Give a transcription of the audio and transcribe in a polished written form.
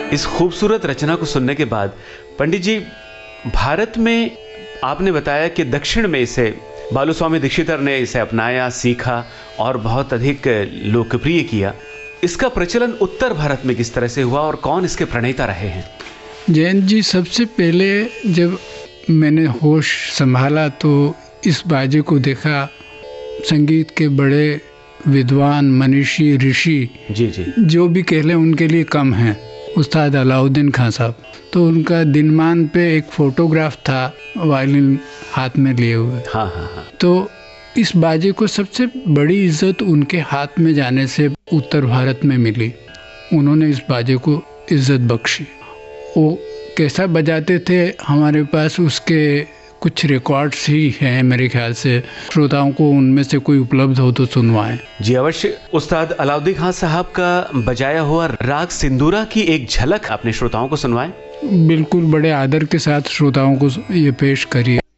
इस खूबसूरत रचना को सुनने के बाद पंडित जी, भारत में आपने बताया कि दक्षिण में इसे बालूस्वामी दीक्षितर ने इसे अपनाया, सीखा और बहुत अधिक लोकप्रिय किया। इसका प्रचलन उत्तर भारत में किस तरह से हुआ और कौन इसके प्रणेता रहे हैं? जयंत जी, सबसे पहले जब मैंने होश संभाला तो इस बाजे को देखा। संगीत के बड़े विद्वान, मनीषी, ऋषि जी जो भी कह लें उनके लिए कम हैं। उस्ताद अलाउद्दीन खां साहब, तो उनका दिनमान पे एक फोटोग्राफ था वायलिन हाथ में लिए हुए। हाँ। तो इस बाजे को सबसे बड़ी इज्जत उनके हाथ में जाने से उत्तर भारत में मिली। उन्होंने इस बाजे को इज्जत बख्शी। वो कैसा बजाते थे, हमारे पास उसके कुछ रिकॉर्ड्स ही हैं मेरे ख्याल से। श्रोताओं को उनमें से कोई उपलब्ध हो तो सुनवाएं। जी अवश्य। उस्ताद अलाउद्दीन खां साहब का बजाया हुआ राग सिंदूरा की एक झलक अपने श्रोताओं को सुनवाएं। बिल्कुल, बड़े आदर के साथ श्रोताओं को ये पेश करिए।